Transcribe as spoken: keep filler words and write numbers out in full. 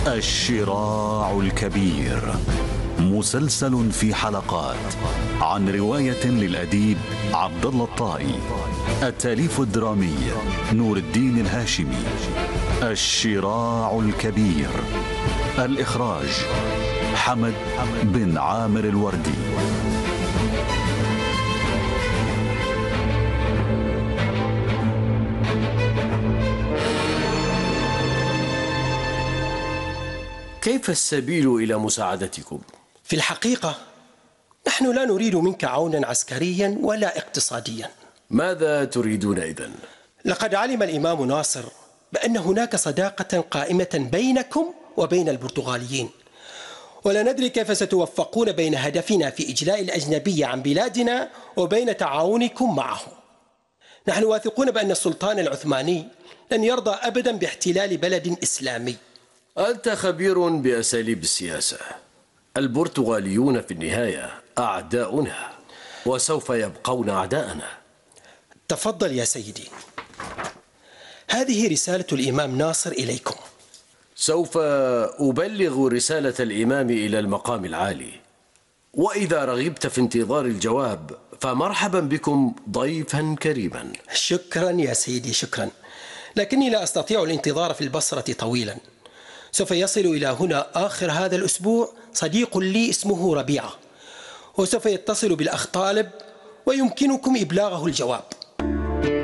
الشراع الكبير، مسلسل في حلقات عن رواية للأديب عبد الله الطائي، التأليف الدرامي نور الدين الهاشمي. الشراع الكبير، الإخراج حمد بن عامر الوردي. كيف السبيل إلى مساعدتكم؟ في الحقيقة نحن لا نريد منك عونا عسكريا ولا اقتصاديا. ماذا تريدون إذن؟ لقد علم الإمام ناصر بأن هناك صداقة قائمة بينكم وبين البرتغاليين، ولا ندري كيف ستوفقون بين هدفنا في إجلاء الأجنبي عن بلادنا وبين تعاونكم معه. نحن واثقون بأن السلطان العثماني لن يرضى أبدا باحتلال بلد إسلامي. أنت خبير بأساليب السياسة. البرتغاليون في النهاية أعداؤنا، وسوف يبقون أعداءنا. تفضل يا سيدي، هذه رسالة الإمام ناصر إليكم. سوف أبلغ رسالة الإمام إلى المقام العالي، وإذا رغبت في انتظار الجواب فمرحبا بكم ضيفا كريما. شكرا يا سيدي، شكرا، لكني لا أستطيع الانتظار في البصرة طويلا. سوف يصل إلى هنا آخر هذا الأسبوع صديق لي اسمه ربيعة، وسوف يتصل بالأخ طالب ويمكنكم إبلاغه الجواب.